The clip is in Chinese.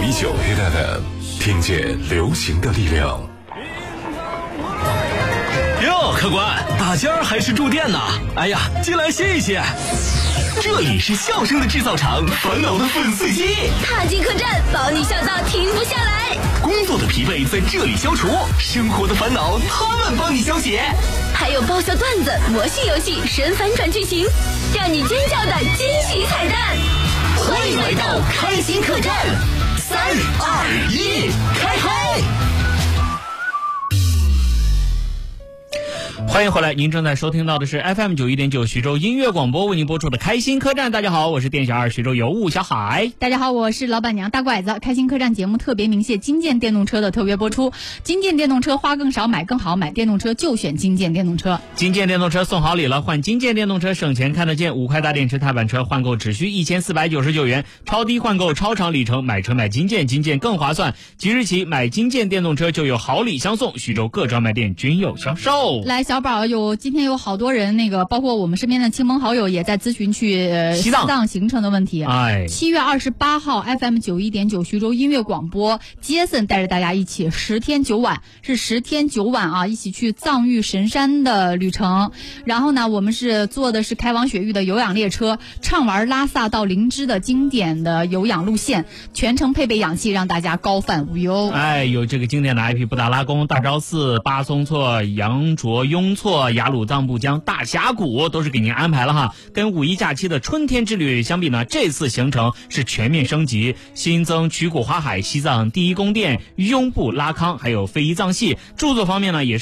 Hit FM， 听见流行的力量。 哟，客官，打尖儿还是住店呢？哎呀，进来歇一歇。这里是笑声的制造厂，烦恼的粉碎机。 踏进客栈，保你笑到停不下来。 工作的疲惫在这里消除，生活的烦恼他们帮你消解。 还有爆笑段子、魔性游戏、神反转剧情，让你尖叫的惊喜彩蛋。 欢迎来到开心客栈，3、2、1，开嗨！ 欢迎回来，您正在收听到的是 FM 91.9徐州音乐广播为您播出的开心客栈。大家好，我是店小二徐州尤物小海。 大家好，我是老板娘大拐子。开心客栈节目特别鸣谢金建电动车的特别播出。金建电动车花更少买更好，买电动车就选金建电动车。 金建电动车送好礼了，换金建电动车省钱看得见，5块大电池踏板车换购只需1499元，超低换购超长里程，买车买金建，金建更划算。即日起买金建电动车就有好礼相送，徐州各专卖店均有销售。 来，小宝今天有好多人包括我们身边的亲朋好友也在咨询去西藏行程的问题。7月28号 FM 91.9徐州音乐广播，杰森带着大家一起10天9晚，是10天9晚啊，一起去藏域神山的旅程。然后呢，我们是坐的是开往雪域的有氧列车，畅玩拉萨到林芝的经典的有氧路线，全程配备氧气，让大家高反无忧。 有这个经典的 IP 布达拉宫、大昭寺、巴松措、羊卓雍措、雅鲁藏布江、大峡谷都是给您安排了哈。跟5一假期的春天之旅相比呢，这次行程是全面升级，新增曲谷花海、西藏第一宫殿、雍布拉康，还有非遗藏戏。住宿方面呢，也是